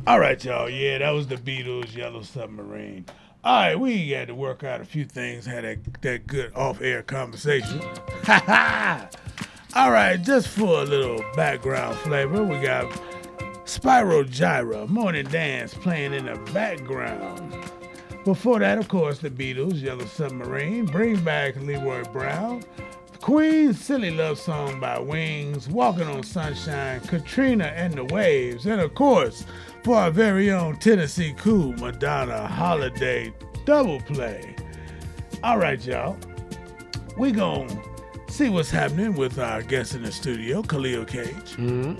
All right, y'all. Yeah, that was the Beatles, Yellow Submarine. All right, we had to work out a few things, had that good off-air conversation. Ha ha! All right, just for a little background flavor, we got Spyro Gyra, Morning Dance playing in the background. Before that, of course, the Beatles, Yellow Submarine, Bring Back Leroy Brown, Queen's Silly Love Song by Wings, Walking on Sunshine, Katrina and the Waves, and of course, for our very own Tennessee Cool, Madonna Holiday Double Play. All right, y'all. We gonna see what's happening with our guest in the studio, Khalil Cage.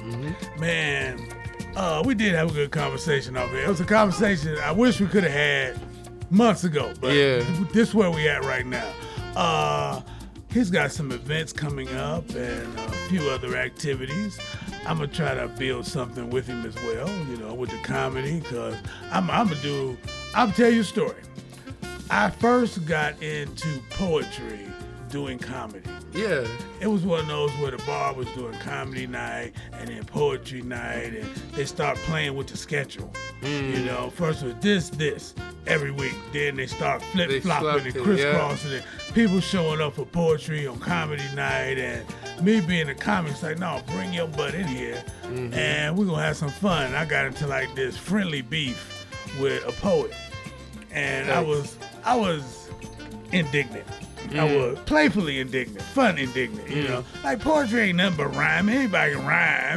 Man, we did have a good conversation over here. It was a conversation I wish we could have had months ago, but this is where we at right now. He's got some events coming up and a few other activities. I'm going to try to build something with him as well, you know, with the comedy, because I'll tell you a story. I first got into poetry doing comedy. Yeah. It was one of those where the bar was doing comedy night and then poetry night, and they start playing with the schedule. You know, first was this every week. Then they start flip-flopping and crisscrossing it. People showing up for poetry on comedy night, and me being a comic, it's like, no, bring your butt in here and we're going to have some fun. I got into like this friendly beef with a poet, and I was indignant. I was playfully indignant, fun indignant, you know. Like, poetry ain't nothing but rhyme. Anybody can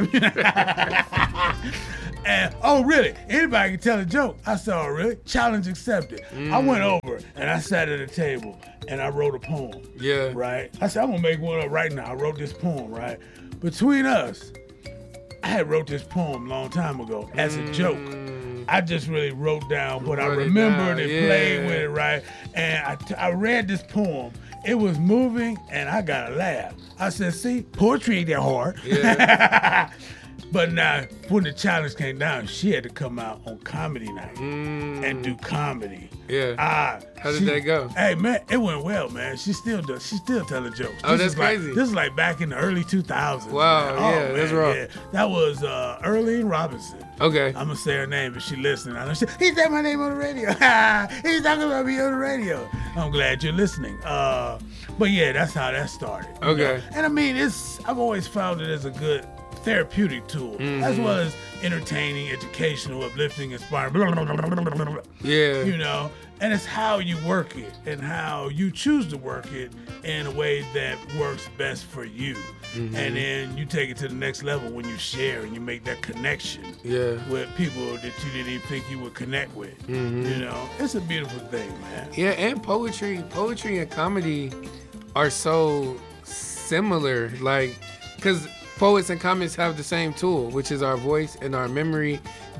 rhyme. And, oh, really? Anybody can tell a joke. I said, oh, really? Challenge accepted. I went over and I sat at a table and I wrote a poem. Yeah. Right? I said, I'm going to make one up right now. I wrote this poem, right? Between us, I had wrote this poem a long time ago as a joke. I just really wrote down what I remembered and played with it, right? And I read this poem. It was moving, and I got a laugh. I said, see, poetry ain't that hard. Yeah. But now, when the challenge came down, she had to come out on comedy night and do comedy. Yeah. How did that go? Hey, man, it went well, man. She still does. She still telling jokes. Oh, that's crazy. This is like back in the early 2000s. Wow, man. that's raw. Yeah. That was Earlene Robinson. Okay. I'm going to say her name if she listening. I know he said my name on the radio. He's talking about me on the radio. I'm glad you're listening. But yeah, that's how that started. Okay. You know? And I mean, I've always found it as a good therapeutic tool, as well as entertaining, educational, uplifting, inspiring, blah, blah, blah, blah, blah, blah. Yeah. You know, and it's how you work it and how you choose to work it in a way that works best for you. And then you take it to the next level when you share and you make that connection with people that you didn't even think you would connect with. You know, it's a beautiful thing, man. Yeah, and poetry and comedy are so similar, like, because poets and comics have the same tool, which is our voice and our memory.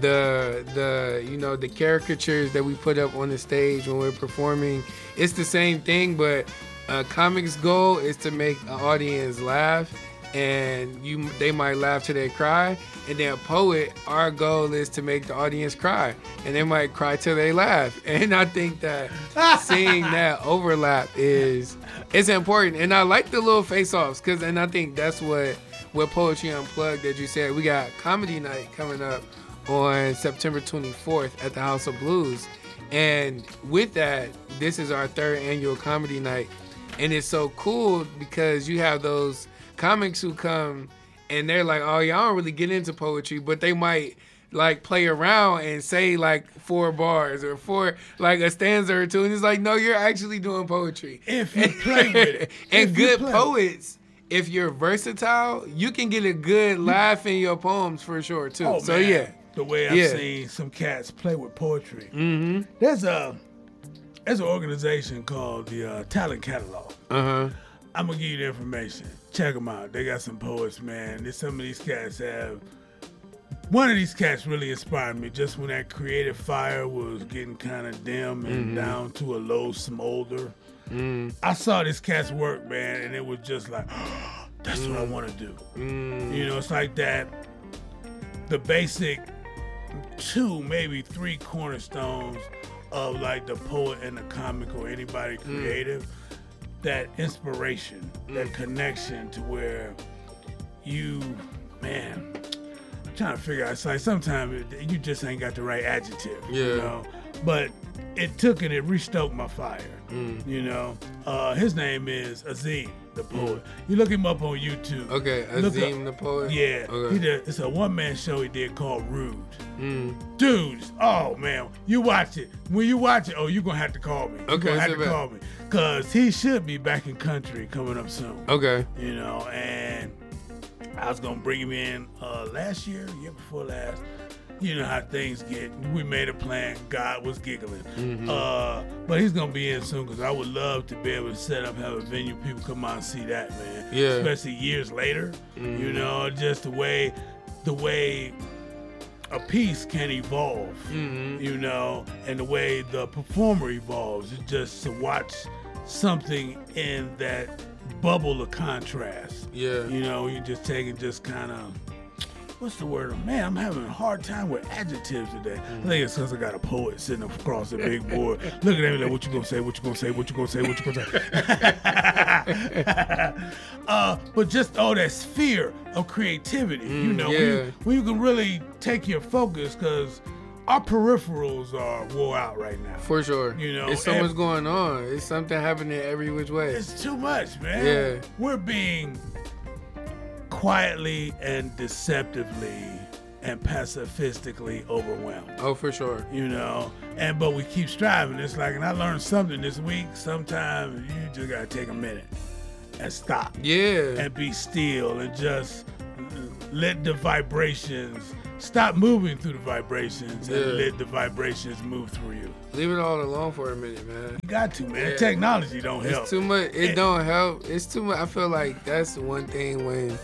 The caricatures that we put up on the stage when we're performing, it's the same thing, but a comic's goal is to make an audience laugh, and they might laugh till they cry. And then a poet, our goal is to make the audience cry, and they might cry till they laugh. And I think that seeing that overlap is important. And I like the little face-offs, and I think that's what Poetry Unplugged that you said. We got comedy night coming up on September 24th at the House of Blues. And with that, this is our third annual comedy night. And it's so cool because you have those comics who come and they're like, oh, y'all don't really get into poetry, but they might like play around and say like 4 bars or 4, like a stanza or 2. And it's like, no, you're actually doing poetry. If you play with it. And good poets, if you're versatile, you can get a good laugh in your poems for sure too. Oh, so man. yeah. The way I've seen some cats play with poetry. There's an organization called the Talent Catalog. I'm gonna give you the information. Check them out. They got some poets, man. Some of these cats have. One of these cats really inspired me. Just when that creative fire was getting kind of dim and down to a low smolder. I saw this cat's work, man, and it was just like, that's what I want to do. You know, it's like that. The basic 2, maybe 3 cornerstones of like the poet and the comic or anybody creative. That inspiration, that connection to where you, man, trying to figure out. It's like sometimes you just ain't got the right adjective. Yeah. You know, but it took and it restoked my fire. You know, his name is Azim, the poet. You look him up on YouTube. Okay, Azim the poet. Yeah, Okay. It's a one-man show he did called Rude. Dudes, oh man, you watch it. When you watch it, you're gonna have to call me. You're gonna have to call me, cause he should be back in country coming up soon. Okay. You know, and I was gonna bring him in last year before last. You know how things get. We made a plan. God was giggling. But he's going to be in soon because I would love to be able to set up, have a venue, people come out and see that, man. Yeah. Especially years later. You know, just the way a piece can evolve, you know, and the way the performer evolves. It's just to watch something in that bubble of contrast. Yeah. You know, you just take and just kind of, what's the word? Man, I'm having a hard time with adjectives today. I think it's because I got a poet sitting across the big board. Look at him like, what you gonna say, what you gonna say, what you gonna say, what you gonna say. But just that sphere of creativity, you know, when you can really take your focus, because our peripherals are wore out right now. For sure. You know, it's so much going on. It's something happening every which way. It's too much, man. Yeah. We're being quietly and deceptively and pacifistically overwhelmed. Oh, for sure. You know, but we keep striving. It's like, and I learned something this week. Sometimes you just gotta take a minute and stop. Yeah. And be still and just let the vibrations stop moving through the vibrations and let the vibrations move through you. Leave it all alone for a minute, man. You got to, man. Yeah. Technology don't help. It's too much. It don't help. It's too much. I feel like that's one thing when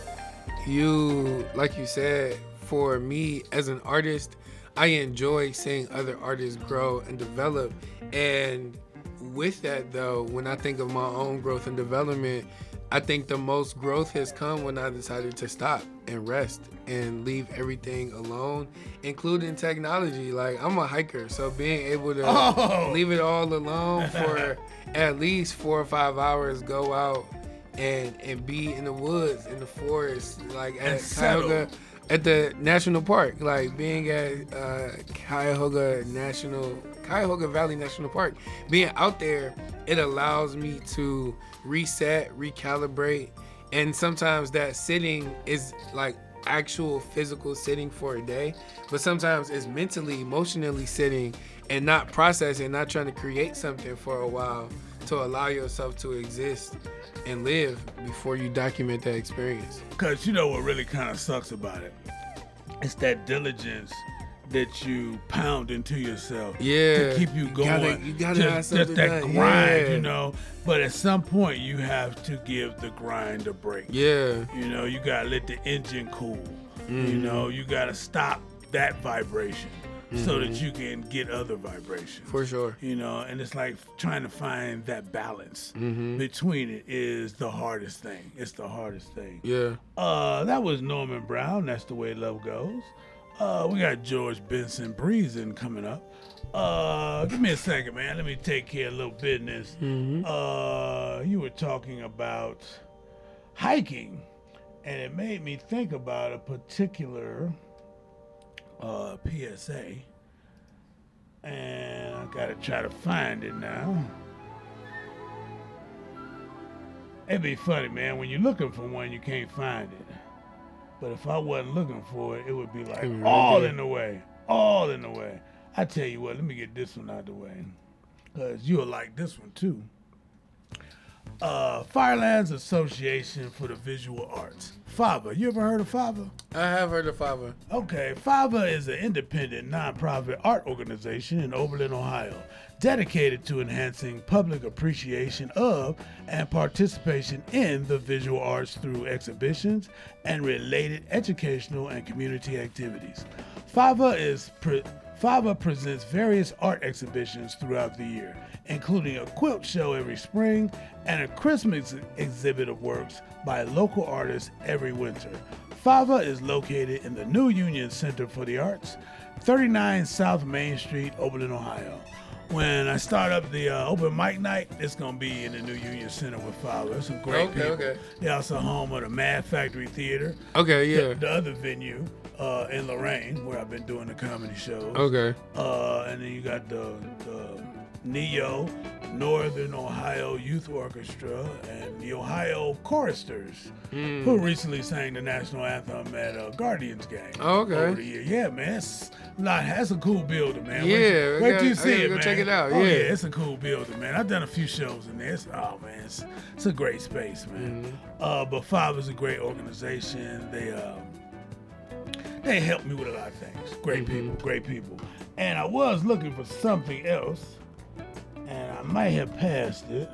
you, like you said, for me as an artist, I enjoy seeing other artists grow and develop. And with that, though, when I think of my own growth and development, I think the most growth has come when I decided to stop and rest and leave everything alone, including technology. Like, I'm a hiker, so being able to leave it all alone for at least 4 or 5 hours, go out and be in the woods, in the forest, like at Cuyahoga, at the national park, like being at Cuyahoga Valley National Park, being out there, it allows me to reset, recalibrate, and sometimes that sitting is like actual physical sitting for a day, but sometimes it's mentally, emotionally sitting and not processing, not trying to create something for a while to allow yourself to exist and live before you document that experience. Because you know what really kind of sucks about it? It's that diligence that you pound into yourself to keep you going. You gotta have something just that done. grind, you know. But at some point, you have to give the grind a break. Yeah. You know, you gotta let the engine cool. You know, you gotta stop that vibration so that you can get other vibrations. For sure. You know, and it's like trying to find that balance between it is the hardest thing. It's the hardest thing. Yeah. That was Norman Brown. That's the way love goes. We got George Benson Breezing coming up. Give me a second, man. Let me take care of a little business. You were talking about hiking, and it made me think about a particular PSA. And I gotta try to find it now. It'd be funny, man. When you're looking for one, you can't find it. But if I wasn't looking for it, it would be like all in the way. All in the way. I tell you what, let me get this one out of the way. Because you'll like this one too. Firelands Association for the Visual Arts. FAVA. You ever heard of FAVA? I have heard of FAVA. Okay. FAVA is an independent, nonprofit art organization in Oberlin, Ohio, dedicated to enhancing public appreciation of and participation in the visual arts through exhibitions and related educational and community activities. FAVA presents various art exhibitions throughout the year, including a quilt show every spring and a Christmas exhibit of works by local artists every winter. FAVA is located in the New Union Center for the Arts, 39 South Main Street, Oberlin, Ohio. When I start up the open mic night, it's going to be in the New Union Center with FAVA. Some great people. Okay. They're also home of the Mad Factory Theater. Okay, yeah. The other venue. in Lorraine, where I've been doing the comedy shows. Okay. And then you got the NEO, Northern Ohio Youth Orchestra, and the Ohio Choristers, who recently sang the national anthem at a Guardians game. Oh, okay. Over the year. Yeah, man, that's a cool building, man. Yeah, wait till you see it, go man. check it out. Oh, yeah, it's a cool building, man. I've done a few shows in there. It's a great space, man. But Five is a great organization. They helped me with a lot of things. Great people. And I was looking for something else, and I might have passed it.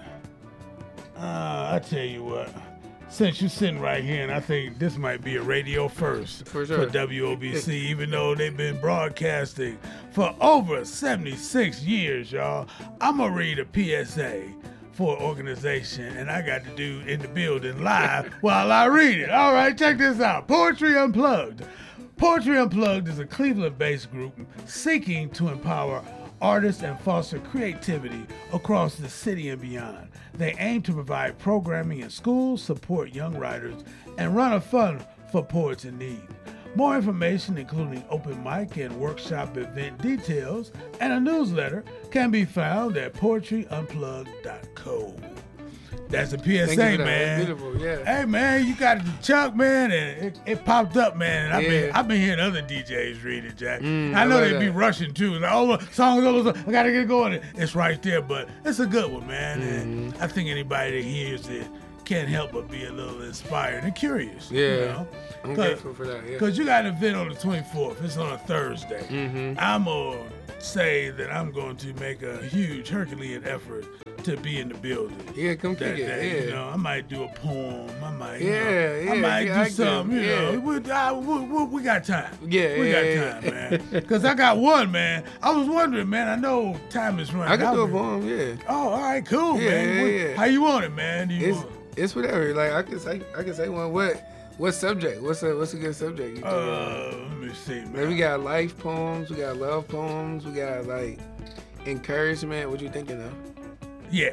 I tell you what, since you're sitting right here, and I think this might be a radio first for sure. For WOBC, even though they've been broadcasting for over 76 years, y'all. I'm going to read a PSA for an organization, and I got to do in the building live while I read it. All right, check this out. Poetry Unplugged. Poetry Unplugged is a Cleveland-based group seeking to empower artists and foster creativity across the city and beyond. They aim to provide programming in schools, support young writers, and run a fund for poets in need. More information, including open mic and workshop event details and a newsletter, can be found at poetryunplugged.co. That's a PSA, man. That's beautiful, yeah. Hey, man, you got the Chuck, man, and it popped up, man. And I've been hearing other DJs read it, Jack. I know they be rushing too. Like, song, I gotta get going. It's right there, but it's a good one, man. And I think anybody that hears it can't help but be a little inspired and curious. Yeah, you know? I'm grateful for that. Yeah. Because you got an event on the 24th. It's on a Thursday. I'm gonna say that I'm going to make a huge Herculean effort to be in the building. Yeah, come kick it. Yeah. You know, I might do a poem. I might, I might do something. You know, we got time. We got time, man. Because I got one, man. I was wondering, man. I know time is running. I can do a poem. Yeah. Oh, all right, cool, man. How you want it, man? It's whatever. Like I can say one. What subject? What's a good subject? You let me see, man. Like, we got life poems. We got love poems. We got like encouragement. What you thinking of? Yeah.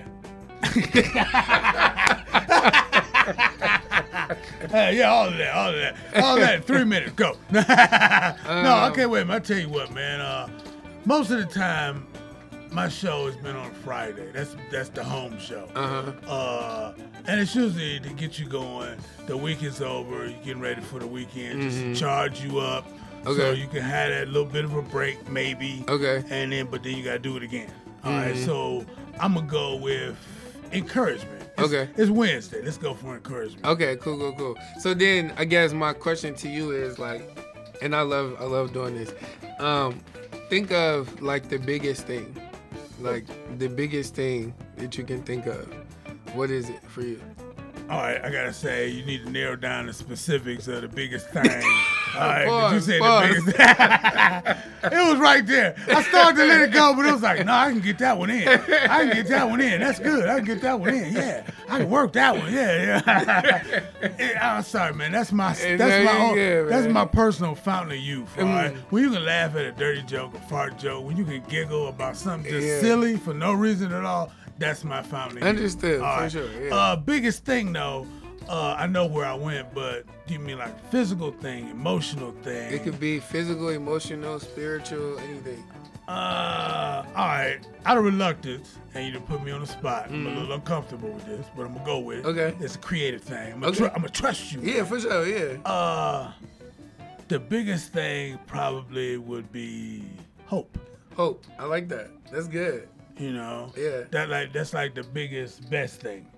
Yeah, all of that. 3 minutes, go. No, I can't wait. I tell you what, man. Most of the time, my show has been on Friday. That's the home show. And it's usually to get you going. The week is over. You're getting ready for the weekend. Just charge you up. Okay. So you can have that little bit of a break, maybe. Okay. But then you gotta do it again. All right. So I'm gonna go with encouragement. It's Wednesday. Let's go for encouragement. Okay. Cool. So then I guess my question to you is like, and I love doing this. Think of like the biggest thing, like the biggest thing that you can think of. What is it for you? All right, I gotta say, you need to narrow down the specifics of the biggest thing. All right, you said the biggest. It was right there. I started to let it go, but it was like, no, I can get that one in. That's good. I can get that one in. Yeah, I can work that one. Yeah. I'm sorry, man. That's my personal fountain of youth. All right, when you can laugh at a dirty joke, a fart joke, when you can giggle about something just silly for no reason at all. That's my fountain. Understood, for sure. Yeah. Biggest thing though, I know where I went, but do you mean like physical thing, emotional thing? It could be physical, emotional, spiritual, anything. All right. Out of reluctance, and you done put me on the spot. I'm a little uncomfortable with this, but I'm gonna go with it. Okay. It's a creative thing. I'm gonna trust you. Yeah, for sure. Yeah. The biggest thing probably would be hope. Hope. I like that. That's good. You know, that's like the best thing.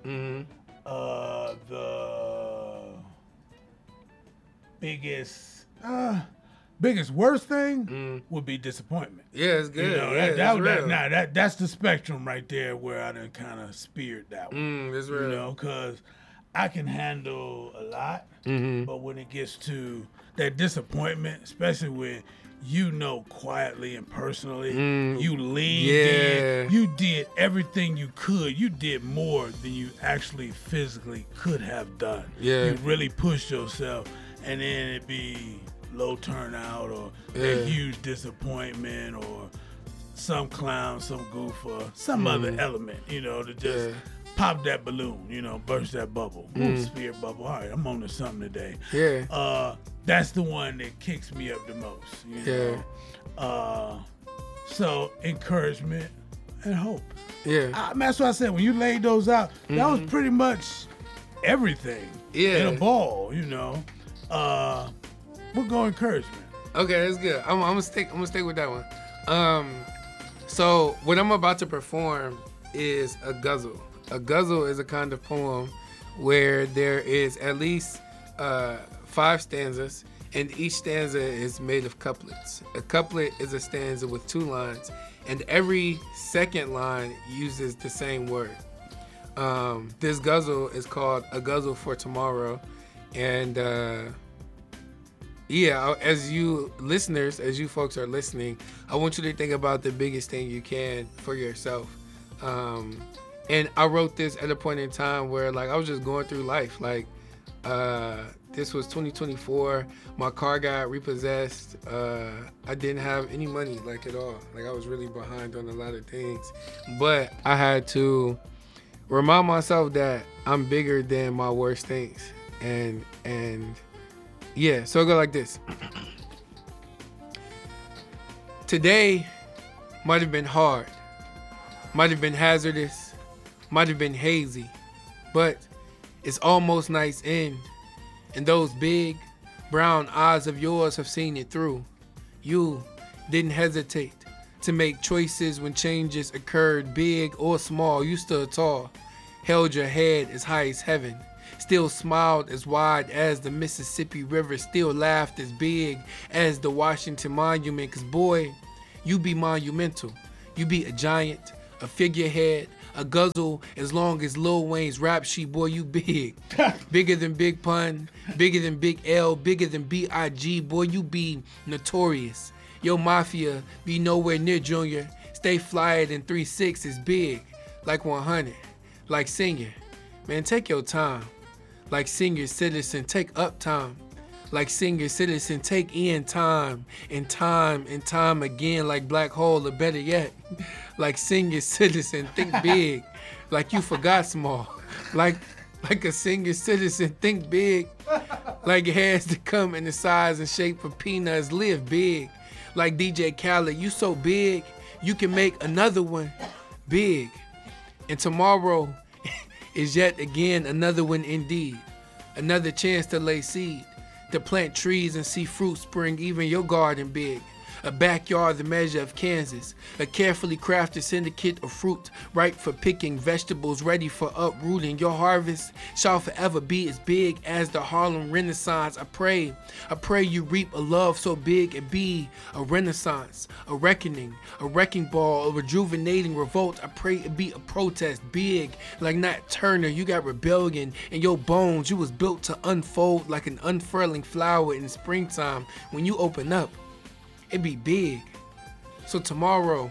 The biggest worst thing would be disappointment. Yeah, it's good. You know, that's the spectrum right there where I done kind of speared that one. That's real. You know, because I can handle a lot, but when it gets to that disappointment, especially when you know quietly and personally, you leaned in, you did everything you could. You did more than you actually physically could have done. Yeah. You really pushed yourself, and then it be low turnout or a huge disappointment or some clown, some goof, or some other element, you know, to just pop that balloon, you know, burst that bubble. Spirit bubble. All right, I'm on to something today. Yeah. that's the one that kicks me up the most. You know? So encouragement and hope. Yeah. That's what I said. When you laid those out, that was pretty much everything. In a ball, you know. We'll go encouragement. Okay, that's good. I'm gonna stick with that one. So what I'm about to perform is a ghazal. A ghazal is a kind of poem where there is at least 5 stanzas, and each stanza is made of couplets. A couplet is a stanza with 2 lines, and every second line uses the same word. This ghazal is called A Ghazal for Tomorrow, and as you listeners, as you folks are listening, I want you to think about the biggest thing you can for yourself. And I wrote this at a point in time where like I was just going through life. Like this was 2024. My car got repossessed. I didn't have any money like at all. Like I was really behind on a lot of things. But I had to remind myself that I'm bigger than my worst things. And yeah, so it go like this. Today might have been hard, might have been hazardous, might have been hazy, but it's almost night's end, and those big brown eyes of yours have seen it through. You didn't hesitate to make choices when changes occurred, big or small. You stood tall, held your head as high as heaven, still smiled as wide as the Mississippi River, still laughed as big as the Washington Monument. Cause boy, you be monumental. You be a giant, a figurehead, a ghazal. As long as Lil Wayne's rap sheet, boy, you big. Bigger than Big Pun, bigger than Big L, bigger than B.I.G. Boy, you be notorious. Your mafia be nowhere near Junior. Stay flyer than 3-6 is big. Like 100, like senior. Man, take your time. Like senior citizen, take up time. Like senior citizen, take in time and time and time again. Like black hole, or better yet, like senior citizen, think big. Like you forgot small. Like a senior citizen, think big. Like it has to come in the size and shape of peanuts, live big. Like DJ Khaled, you so big, you can make another one big. And tomorrow is yet again another one indeed. Another chance to lay seed, to plant trees and see fruit spring, even your garden big. A backyard the measure of Kansas, a carefully crafted syndicate of fruit, ripe for picking, vegetables ready for uprooting. Your harvest shall forever be as big as the Harlem Renaissance. I pray you reap a love so big it be a renaissance, a reckoning, a wrecking ball, a rejuvenating revolt. I pray it be a protest big like Nat Turner. You got rebellion in your bones. You was built to unfold like an unfurling flower in springtime. When you open up, it be big. So tomorrow,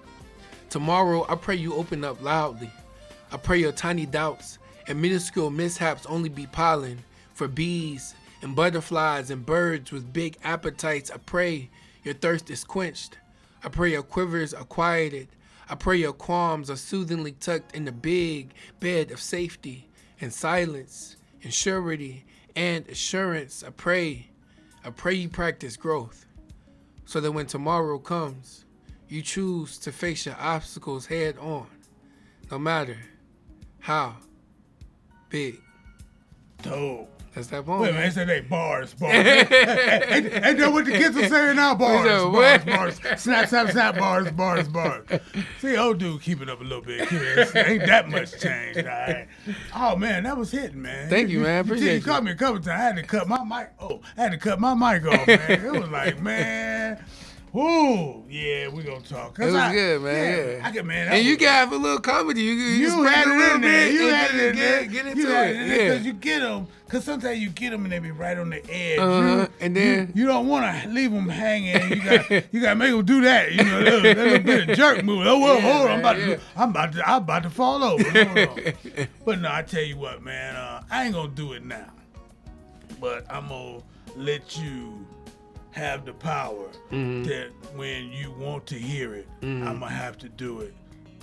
I pray you open up loudly. I pray your tiny doubts and minuscule mishaps only be pollen for bees and butterflies and birds with big appetites. I pray your thirst is quenched. I pray your quivers are quieted. I pray your qualms are soothingly tucked in the big bed of safety and silence and surety and assurance. I pray you practice growth, so that when tomorrow comes, you choose to face your obstacles head on, no matter how big. Dope. That's that poem. Wait, man, they said they bars. Ain't that what the kids are saying now? Bars. Snap, bars. See, old dude keep it up a little bit. Ain't that much change, all right? Oh, man, that was hitting, man. Thank you, man. Appreciate you. Caught me a couple times. I had to cut my mic. Off, man. It was like, man. Ooh, yeah, we gonna talk. It was good, man. Yeah. Man. And you got a little comedy. You had it in there. You had it in there. Get into it. Because you get them. Because sometimes you get them and they be right on the edge. And then you don't want to leave them hanging. You got to make them do that. You know, that little bit of jerk move. Oh, well, hold on. I'm about to fall over. Hold on. But no, I tell you what, man. I ain't gonna do it now. But I'm gonna let you have the power that when you want to hear it, I'm gonna have to do it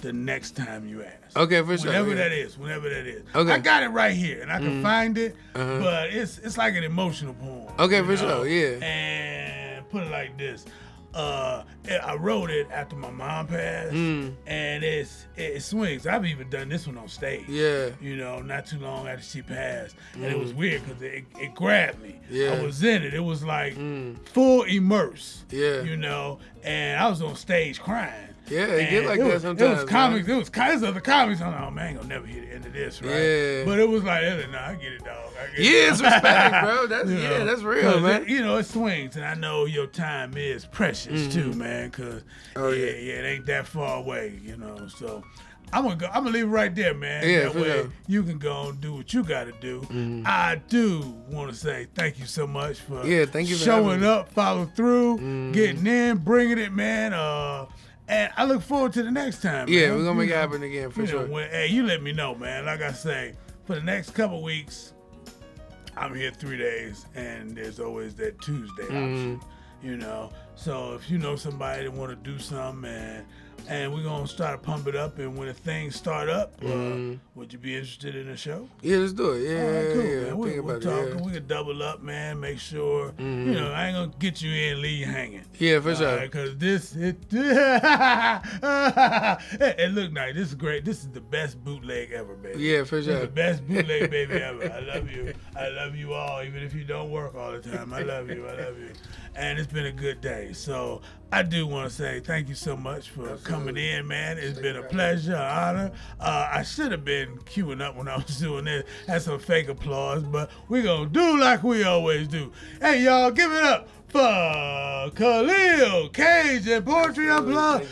the next time you ask. Okay, for sure. Whenever Yeah. that is. Okay. I got it right here, and I can find it, but it's like an emotional poem. Okay, you for know? sure, yeah. And put it like this. I wrote it after my mom passed, and it swings. I've even done this one on stage. Yeah. You know, not too long after she passed, and it was weird because it grabbed me. Yeah. I was in it. It was like full immerse. Yeah. You know, and I was on stage crying. Yeah, it get like it that was, sometimes. It was comics. It was kinds of the comics. I'm like, oh man, I ain't gonna never hear the end of this, right? Yeah. But it was like, nah, I get it, dog. I get Yeah, it. it's respect, bro. That's You know, that's real, 'cause man. it swings, and I know your time is precious too, man. Cause it ain't that far away, you know. So I'm gonna leave it right there, man. Yeah, that for way sure. you can go and do what you gotta do. I do want to say thank you so much for Thank you for having showing me. up, follow through, getting in, bringing it, man. And I look forward to the next time. Yeah, man. we're gonna make it You know, happen again for you sure. know, hey, you let me know, man. Like I say, for the next couple weeks, I'm here 3 days, and there's always that Tuesday option. You know, so if you know somebody that want to do something, and we're gonna start to pump it up, and when the things start up, would you be interested in the show? Yeah, let's do it. Yeah, All right, cool, yeah. man. I'm We'll thinking about talk. it. We can double up, man. Make sure, you know, I ain't gonna get you in and leave you hanging. Yeah, for sure. Because it look nice. This is great. This is the best bootleg ever, baby. Yeah, for This is sure. the best bootleg baby ever. I love you. I love you all, even if you don't work all the time. I love you. I love you. And it's been a good day. So I do want to say thank you so much for coming in, man. It's been a pleasure, an honor. I should have been queuing up when I was doing this. Had some fake applause, but we're going to do like we always do. Hey, y'all, give it up for Khalil Cage and Poetry Unplugged.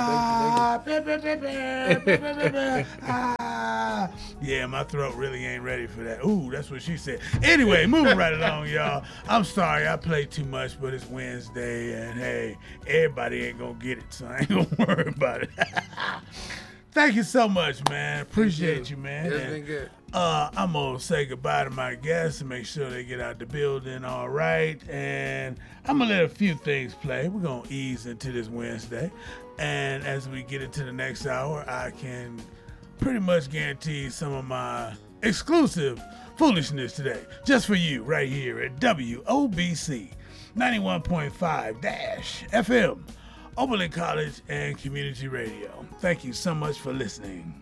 Yeah, my throat really ain't ready for that. Ooh, that's what she said. Anyway, moving right along, y'all. I'm sorry I played too much, but it's Wednesday, and hey, everybody ain't gonna get it, so I ain't gonna worry about it. Thank you so much, man. Appreciate you, man. It's been good. I'm gonna say goodbye to my guests and make sure they get out the building all right. And I'm gonna let a few things play. We're gonna ease into this Wednesday. And as we get into the next hour, I can pretty much guarantee some of my exclusive foolishness today, just for you, right here at WOBC 91.5 FM, Oberlin College and Community Radio. Thank you so much for listening.